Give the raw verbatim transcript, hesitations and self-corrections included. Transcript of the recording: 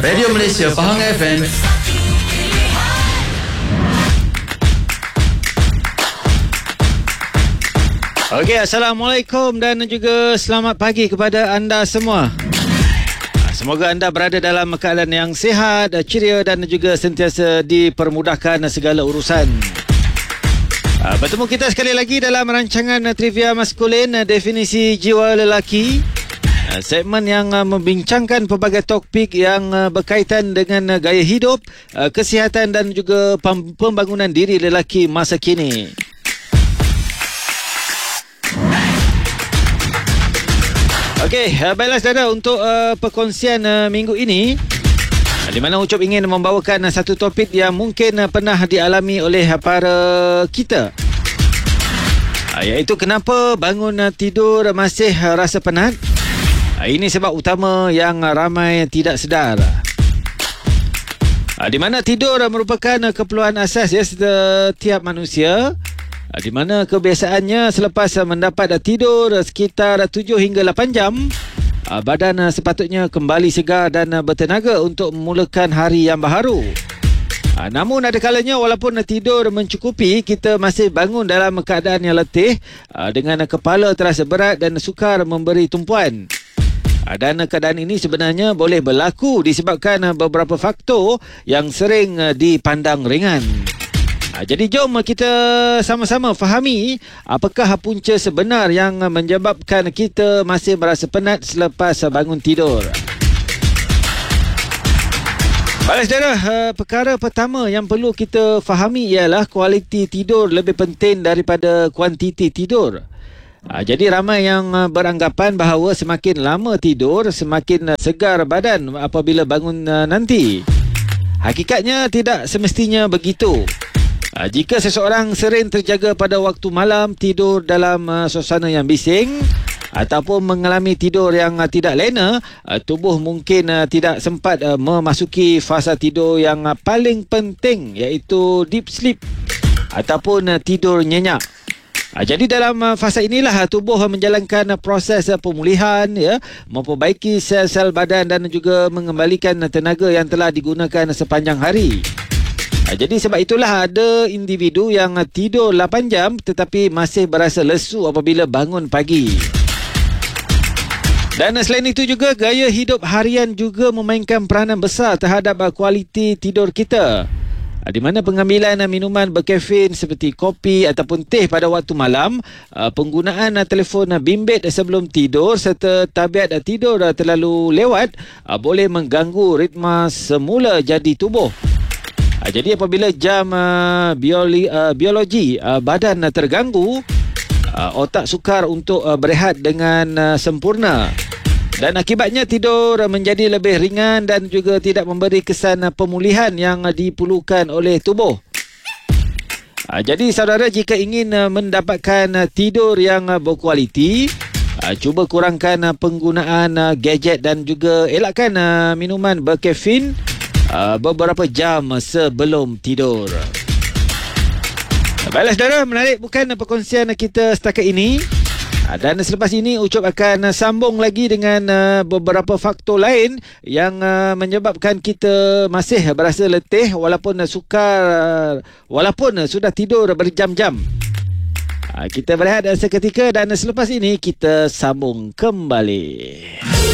Radio Malaysia Pahang F M. Okey, Assalamualaikum dan juga selamat pagi kepada anda semua. Semoga anda berada dalam keadaan yang sihat, ceria dan juga sentiasa dipermudahkan segala urusan. Bertemu kita sekali lagi dalam rancangan Trivia Maskulin, definisi jiwa lelaki. Segmen yang membincangkan pelbagai topik yang berkaitan dengan gaya hidup, kesihatan dan juga pembangunan diri lelaki masa kini. Okey, baiklah saudara, untuk uh, perkongsian uh, minggu ini, di mana Ucup ingin membawakan uh, satu topik yang mungkin uh, pernah dialami oleh uh, para kita, uh, iaitu kenapa bangun uh, tidur masih uh, rasa penat. Uh, ini sebab utama yang uh, ramai tidak sedar. Uh, di mana tidur uh, merupakan uh, keperluan asas ya setiap manusia. Di mana kebiasaannya selepas mendapat tidur sekitar tujuh hingga lapan jam, badan sepatutnya kembali segar dan bertenaga untuk memulakan hari yang baharu. Namun ada kalanya walaupun tidur mencukupi, kita masih bangun dalam keadaan yang letih, dengan kepala terasa berat dan sukar memberi tumpuan. Dan keadaan ini sebenarnya boleh berlaku disebabkan beberapa faktor yang sering dipandang ringan. Jadi jom kita sama-sama fahami apakah punca sebenar yang menyebabkan kita masih merasa penat selepas bangun tidur. Baiklah saudara, perkara pertama yang perlu kita fahami ialah kualiti tidur lebih penting daripada kuantiti tidur. Jadi ramai yang beranggapan bahawa semakin lama tidur, semakin segar badan apabila bangun nanti. Hakikatnya tidak semestinya begitu. Jika seseorang sering terjaga pada waktu malam, tidur dalam uh, suasana yang bising ataupun mengalami tidur yang uh, tidak lena, uh, tubuh mungkin uh, tidak sempat uh, memasuki fasa tidur yang uh, paling penting, iaitu deep sleep ataupun uh, tidur nyenyak. Uh, jadi dalam uh, fasa inilah uh, tubuh uh, menjalankan uh, proses uh, pemulihan, ya, memperbaiki sel-sel badan dan juga mengembalikan uh, tenaga yang telah digunakan uh, sepanjang hari. Jadi sebab itulah ada individu yang tidur lapan jam tetapi masih berasa lesu apabila bangun pagi. Dan selain itu juga, gaya hidup harian juga memainkan peranan besar terhadap kualiti tidur kita. Di mana pengambilan minuman berkafein seperti kopi ataupun teh pada waktu malam, penggunaan telefon bimbit sebelum tidur serta tabiat tidur terlalu lewat boleh mengganggu ritma semula jadi tubuh. Jadi apabila jam uh, biologi, uh, biologi uh, badan uh, terganggu, uh, otak sukar untuk uh, berehat dengan uh, sempurna. Dan akibatnya tidur uh, menjadi lebih ringan dan juga tidak memberi kesan uh, pemulihan yang uh, diperlukan oleh tubuh. Uh, jadi saudara, jika ingin uh, mendapatkan uh, tidur yang uh, berkualiti, uh, cuba kurangkan uh, penggunaan uh, gadget dan juga elakkan uh, minuman berkafein Uh, beberapa jam sebelum tidur. Baiklah saudara, menarik bukan perkongsian kita setakat ini. uh, Dan selepas ini Ucup akan uh, sambung lagi dengan uh, beberapa faktor lain yang uh, menyebabkan kita masih berasa letih walaupun uh, sukar uh, Walaupun uh, sudah tidur berjam-jam. uh, Kita berehat uh, seketika dan uh, selepas ini kita sambung kembali.